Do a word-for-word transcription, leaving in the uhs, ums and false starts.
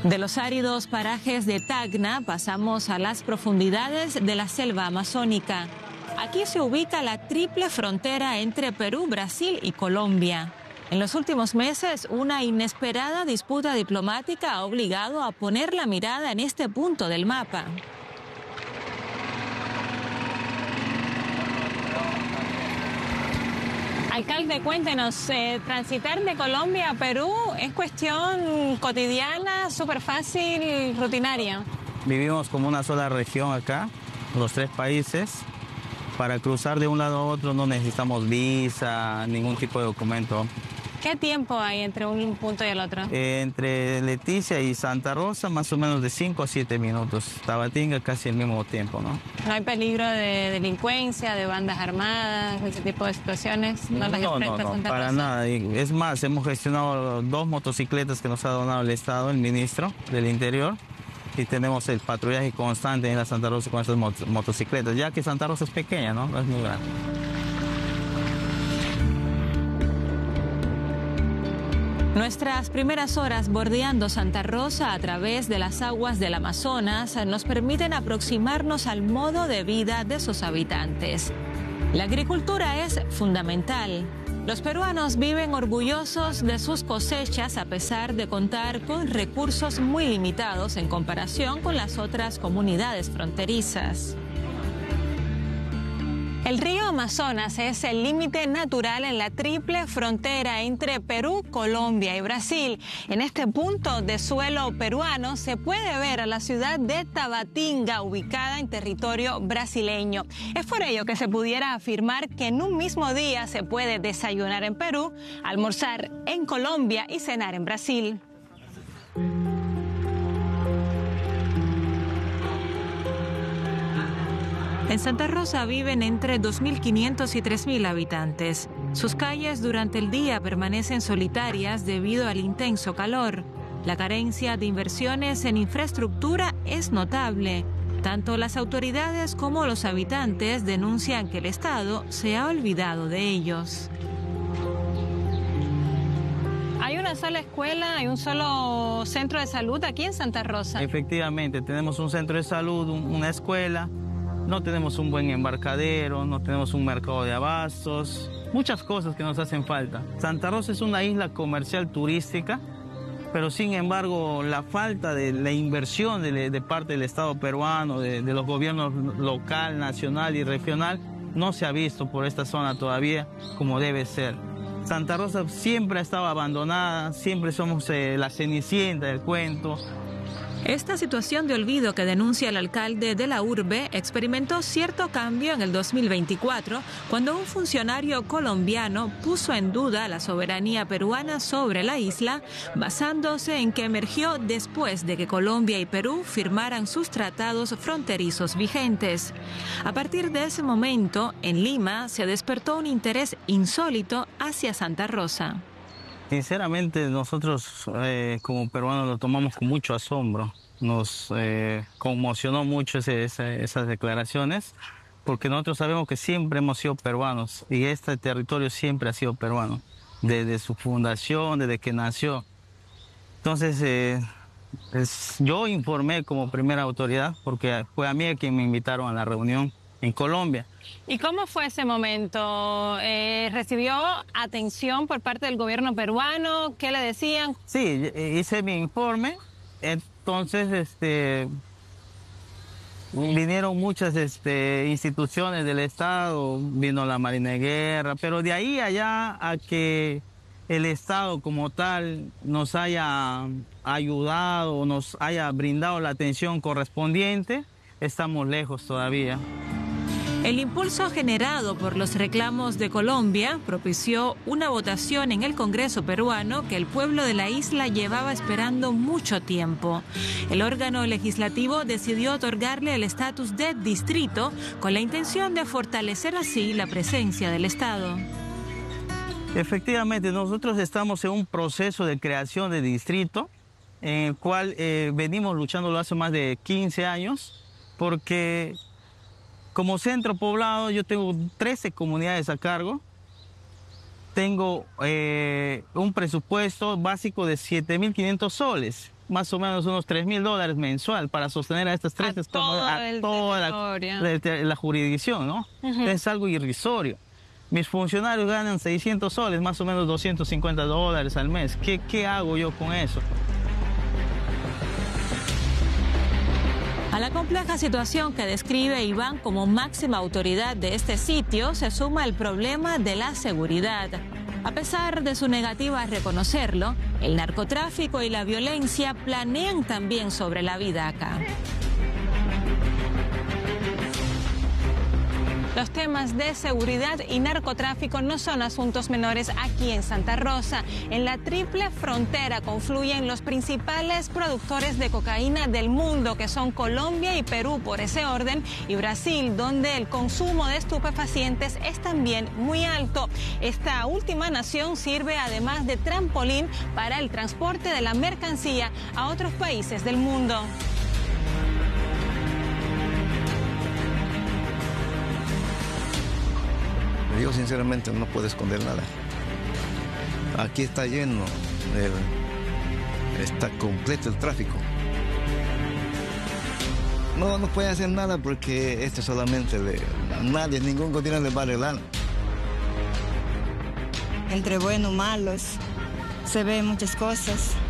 De los áridos parajes de Tacna pasamos a las profundidades de la selva amazónica. Aquí se ubica la triple frontera entre Perú, Brasil y Colombia. En los últimos meses, una inesperada disputa diplomática ha obligado a poner la mirada en este punto del mapa. Alcalde, cuéntenos, eh, transitar de Colombia a Perú es cuestión cotidiana, súper fácil, rutinaria. Vivimos como una sola región acá, los tres países. Para cruzar de un lado a otro no necesitamos visa, ningún tipo de documento. ¿Qué tiempo hay entre un punto y el otro? Eh, entre Leticia y Santa Rosa, más o menos de cinco a siete minutos. Tabatinga casi el mismo tiempo, ¿no? ¿No hay peligro de delincuencia, de bandas armadas, ese tipo de situaciones? No, las no, no, no para nada. Es más, hemos gestionado dos motocicletas que nos ha donado el Estado, el ministro del Interior. Y tenemos el patrullaje constante en la Santa Rosa con estas mot motocicletas, ya que Santa Rosa es pequeña, ¿no? No es muy grande. Nuestras primeras horas bordeando Santa Rosa a través de las aguas del Amazonas nos permiten aproximarnos al modo de vida de sus habitantes. La agricultura es fundamental. Los peruanos viven orgullosos de sus cosechas a pesar de contar con recursos muy limitados en comparación con las otras comunidades fronterizas. El río Amazonas es el límite natural en la triple frontera entre Perú, Colombia y Brasil. En este punto de suelo peruano se puede ver a la ciudad de Tabatinga, ubicada en territorio brasileño. Es por ello que se pudiera afirmar que en un mismo día se puede desayunar en Perú, almorzar en Colombia y cenar en Brasil. En Santa Rosa viven entre dos mil quinientos y tres mil habitantes. Sus calles durante el día permanecen solitarias debido al intenso calor. La carencia de inversiones en infraestructura es notable. Tanto las autoridades como los habitantes denuncian que el Estado se ha olvidado de ellos. ¿Hay una sola escuela, hay un solo centro de salud aquí en Santa Rosa? Efectivamente, tenemos un centro de salud, una escuela. No tenemos un buen embarcadero, no tenemos un mercado de abastos, muchas cosas que nos hacen falta. Santa Rosa es una isla comercial turística, pero sin embargo la falta de la inversión de, de parte del Estado peruano, de, de los gobiernos local, nacional y regional, no se ha visto por esta zona todavía como debe ser. Santa Rosa siempre ha estado abandonada, siempre somos eh, la cenicienta del cuento. Esta situación de olvido que denuncia el alcalde de la urbe experimentó cierto cambio en el dos mil veinticuatro, cuando un funcionario colombiano puso en duda la soberanía peruana sobre la isla, basándose en que emergió después de que Colombia y Perú firmaran sus tratados fronterizos vigentes. A partir de ese momento, en Lima se despertó un interés insólito hacia Santa Rosa. Sinceramente, nosotros eh, como peruanos lo tomamos con mucho asombro. Nos eh, conmocionó mucho ese, ese, esas declaraciones, porque nosotros sabemos que siempre hemos sido peruanos y este territorio siempre ha sido peruano, desde su fundación, desde que nació. Entonces, eh, es, yo informé como primera autoridad, porque fue a mí a quien me invitaron a la reunión en Colombia. ¿Y cómo fue ese momento? Eh, ¿Recibió atención por parte del gobierno peruano? ¿Qué le decían? Sí, hice mi informe, entonces este, vinieron muchas este, instituciones del Estado, vino la Marina de Guerra, pero de ahí allá a que el Estado como tal nos haya ayudado, nos haya brindado la atención correspondiente, estamos lejos todavía. El impulso generado por los reclamos de Colombia propició una votación en el Congreso peruano que el pueblo de la isla llevaba esperando mucho tiempo. El órgano legislativo decidió otorgarle el estatus de distrito con la intención de fortalecer así la presencia del Estado. Efectivamente, nosotros estamos en un proceso de creación de distrito en el cual eh, venimos luchándolo hace más de quince años, porque como centro poblado yo tengo trece comunidades a cargo, tengo eh, un presupuesto básico de siete mil quinientos soles más o menos unos tres mil dólares mensual para sostener a estas tres, a todo a el toda la, la, la jurisdicción, ¿no? Uh-huh. Es algo irrisorio. Mis funcionarios ganan seiscientos soles, más o menos doscientos cincuenta dólares al mes. ¿Qué, qué hago yo con eso? A la compleja situación que describe Iván como máxima autoridad de este sitio se suma el problema de la seguridad. A pesar de su negativa a reconocerlo, el narcotráfico y la violencia planean también sobre la vida acá. Los temas de seguridad y narcotráfico no son asuntos menores aquí en Santa Rosa. En la triple frontera confluyen los principales productores de cocaína del mundo, que son Colombia y Perú por ese orden, y Brasil, donde el consumo de estupefacientes es también muy alto. Esta última nación sirve además de trampolín para el transporte de la mercancía a otros países del mundo. Yo sinceramente no puedo esconder nada. Aquí está lleno, el, está completo el tráfico. No, no puede hacer nada porque esto solamente le, nadie, ningún gobierno le va a arreglar. Entre buenos y malos se ven muchas cosas.